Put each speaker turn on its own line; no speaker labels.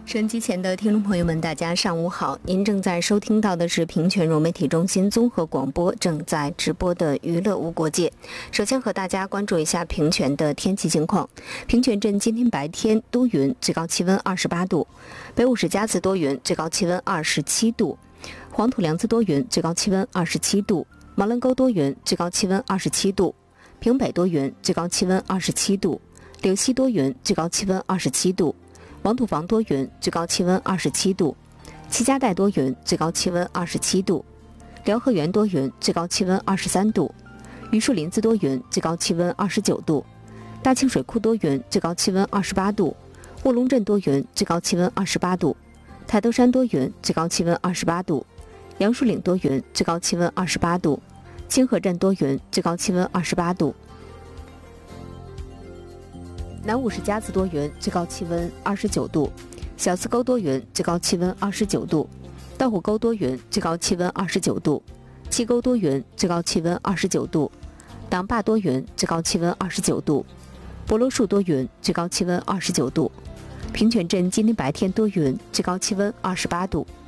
收音机前的听众朋友们，大家上午好！您正在收听到的是平泉融媒体中心综合广播正在直播的娱乐无国界。首先和大家关注一下平泉的天气情况。平泉镇今天白天多云，最高气温28度；北五市嘉慈多云，最高气温27度；黄土梁子多云，最高气温27度；毛棱沟多云，最高气温27度；平北多云，最高气温27度；柳溪多云，最高气温27度；王土房多云，最高气温27度；齐家岱多云，最高气温27度；辽河源多云，最高气温23度；榆树林子多云，最高气温29度；大庆水库多云，最高气温28度；卧龙镇多云，最高气温28度；台兜山多云，最高气温28度；杨树岭多云，最高气温28度；清河镇多云，最高气温28度；南五市嘉慈多云，最高气温29度；小淄沟多云，最高气温29度；道虎沟多云，最高气温29度；七沟多云，最高气温29度；党坝多云，最高气温29度；博罗树多云，最高气温29度；平泉镇今天白天多云，最高气温28度；